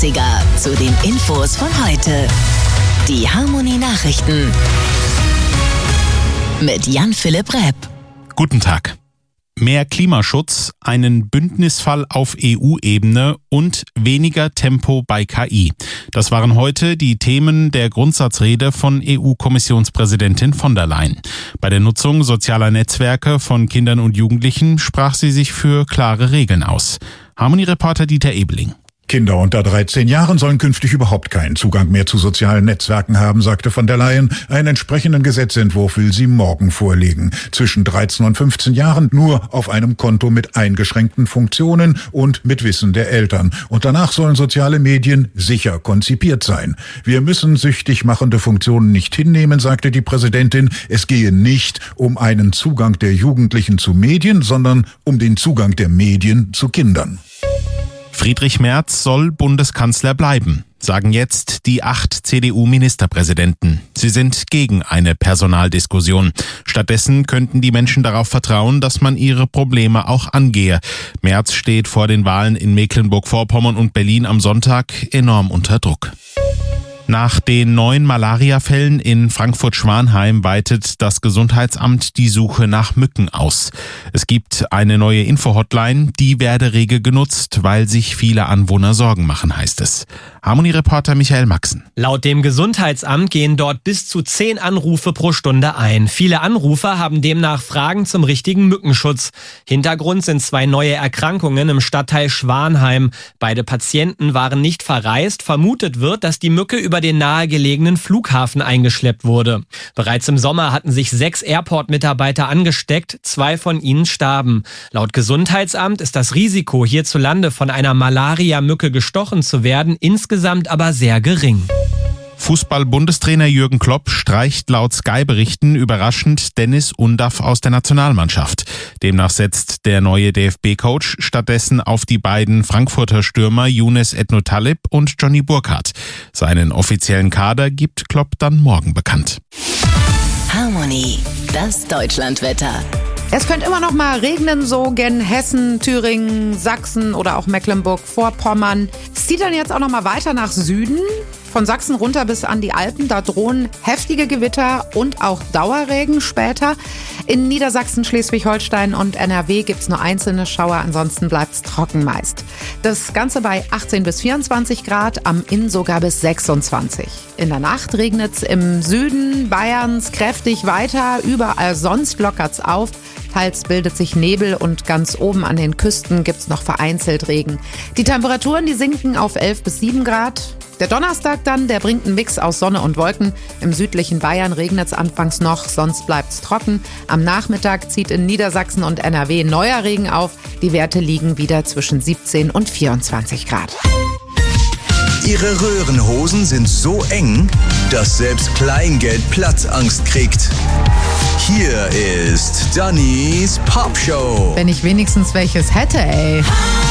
Klassiker zu den Infos von heute. Die Harmony Nachrichten mit Jan-Philipp Räb. Guten Tag. Mehr Klimaschutz, einen Bündnisfall auf EU-Ebene und weniger Tempo bei KI. Das waren heute die Themen der Grundsatzrede von EU-Kommissionspräsidentin von der Leyen. Bei der Nutzung sozialer Netzwerke von Kindern und Jugendlichen sprach sie sich für klare Regeln aus. Harmony-Reporter Dieter Ebeling. Kinder unter 13 Jahren sollen künftig überhaupt keinen Zugang mehr zu sozialen Netzwerken haben, sagte von der Leyen. Einen entsprechenden Gesetzentwurf will sie morgen vorlegen. Zwischen 13 und 15 Jahren nur auf einem Konto mit eingeschränkten Funktionen und mit Wissen der Eltern. Und danach sollen soziale Medien sicher konzipiert sein. Wir müssen süchtig machende Funktionen nicht hinnehmen, sagte die Präsidentin. Es gehe nicht um einen Zugang der Jugendlichen zu Medien, sondern um den Zugang der Medien zu Kindern. Friedrich Merz soll Bundeskanzler bleiben, sagen jetzt die 8 CDU-Ministerpräsidenten. Sie sind gegen eine Personaldiskussion. Stattdessen könnten die Menschen darauf vertrauen, dass man ihre Probleme auch angehe. Merz steht vor den Wahlen in Mecklenburg-Vorpommern und Berlin am Sonntag enorm unter Druck. Nach den 9 Malaria-Fällen in Frankfurt-Schwanheim weitet das Gesundheitsamt die Suche nach Mücken aus. Es gibt eine neue Info-Hotline, die werde rege genutzt, weil sich viele Anwohner Sorgen machen, heißt es. Harmony-Reporter Michael Maxen. Laut dem Gesundheitsamt gehen dort bis zu 10 Anrufe pro Stunde ein. Viele Anrufer haben demnach Fragen zum richtigen Mückenschutz. Hintergrund sind 2 neue Erkrankungen im Stadtteil Schwanheim. Beide Patienten waren nicht verreist. Vermutet wird, dass die Mücke über den nahegelegenen Flughafen eingeschleppt wurde. Bereits im Sommer hatten sich 6 Airport-Mitarbeiter angesteckt, 2 von ihnen starben. Laut Gesundheitsamt ist das Risiko, hierzulande von einer Malaria-Mücke gestochen zu werden, insgesamt aber sehr gering. Fußball-Bundestrainer Jürgen Klopp streicht laut Sky-Berichten überraschend Dennis Undaff aus der Nationalmannschaft. Demnach setzt der neue DFB-Coach stattdessen auf die beiden Frankfurter Stürmer Younes Ednut-Talib und Johnny Burkhardt. Seinen offiziellen Kader gibt Klopp dann morgen bekannt. Harmony, das Deutschlandwetter. Es könnte immer noch mal regnen, so gen Hessen, Thüringen, Sachsen oder auch Mecklenburg-Vorpommern. Es zieht dann jetzt auch noch mal weiter nach Süden. Von Sachsen runter bis an die Alpen, da drohen heftige Gewitter und auch Dauerregen später. In Niedersachsen, Schleswig-Holstein und NRW gibt's nur einzelne Schauer, ansonsten bleibt's trocken meist. Das Ganze bei 18 bis 24 Grad, am Inn sogar bis 26. In der Nacht regnet's im Süden Bayerns kräftig weiter, überall sonst lockert's auf. Teils bildet sich Nebel und ganz oben an den Küsten gibt's noch vereinzelt Regen. Die Temperaturen, die sinken auf 11 bis 7 Grad. Der Donnerstag dann, der bringt einen Mix aus Sonne und Wolken. Im südlichen Bayern regnet's anfangs noch, sonst bleibt's trocken. Am Nachmittag zieht in Niedersachsen und NRW neuer Regen auf. Die Werte liegen wieder zwischen 17 und 24 Grad. Ihre Röhrenhosen sind so eng, dass selbst Kleingeld Platzangst kriegt. Hier ist Dannys Popshow. Wenn ich wenigstens welches hätte, ey.